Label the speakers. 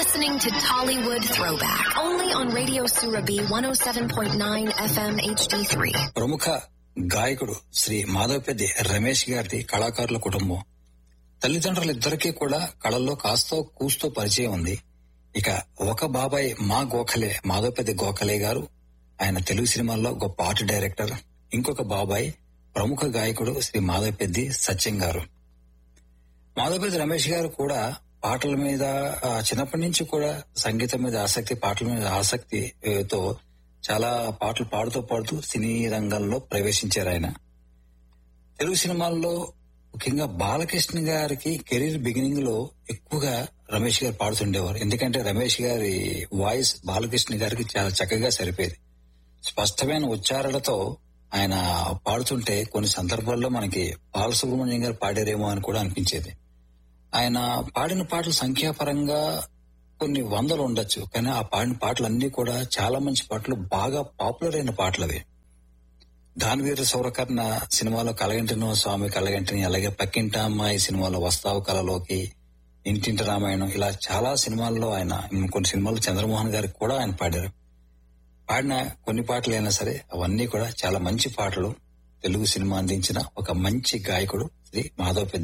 Speaker 1: listening to Tollywood Throwback, only on Radio Surabhi 107.9 FM HD3.
Speaker 2: ప్రముఖ గాయకుడు శ్రీ మాధవపెద్ది రమేష్ గారి కళాకారుల కుటుంబం. తల్లిదండ్రులిద్దరికీ కూడా కళల్లో కాస్తో కూస్తో పరిచయం ఉంది. ఇక ఒక బాబాయ్ మా గోఖలే మాధవపెద్ది గోఖలే గారు, ఆయన తెలుగు సినిమాల్లో గొప్ప ఆర్ట్ డైరెక్టర్. ఇంకొక బాబాయ్ ప్రముఖ గాయకుడు శ్రీ మాధవపెద్ది సత్యం గారు. మాధవపెద్ది రమేష్ గారు కూడా పాటల మీద చిన్నప్పటి నుంచి కూడా సంగీతం మీద ఆసక్తి, పాటల మీద ఆసక్తితో చాలా పాటలు పాడుతూ సినీ రంగంలో ప్రవేశించారు. ఆయన తెలుగు సినిమాల్లో ముఖ్యంగా బాలకృష్ణ గారికి కెరీర్ బిగినింగ్ లో ఎక్కువగా రమేష్ గారు పాడుతుండేవారు. ఎందుకంటే రమేష్ గారి వాయిస్ బాలకృష్ణ గారికి చాలా చక్కగా సరిపోయేది. స్పష్టమైన ఉచ్చారణతో ఆయన పాడుతుంటే కొన్ని సందర్భాల్లో మనకి బాలసుబ్రహ్మణ్యం గారు పాడారేమో అని కూడా అనిపించేది. ఆయన పాడిన పాటలు సంఖ్యాపరంగా కొన్ని వందలు ఉండొచ్చు, కానీ ఆ పాడిన పాటలన్నీ కూడా చాలా మంచి పాటలు, బాగా పాపులర్ అయిన పాటలు అవి. దానవీర సౌరకర్ణ సినిమాలో కలగంటినో స్వామి కలగంటిని, అలాగే పక్కింట అమ్మాయి సినిమాలో వస్తావు కలలోకి, ఇంటింటి రామాయణం, ఇలా చాలా సినిమాల్లో ఆయన, కొన్ని సినిమాల్లో చంద్రమోహన్ గారికి కూడా ఆయన పాడారు. పాడిన కొన్ని పాటలు అయినా సరే అవన్నీ కూడా చాలా మంచి పాటలు. తెలుగు సినిమా అందించిన ఒక మంచి గాయకుడు శ్రీ మాధవపెద్ది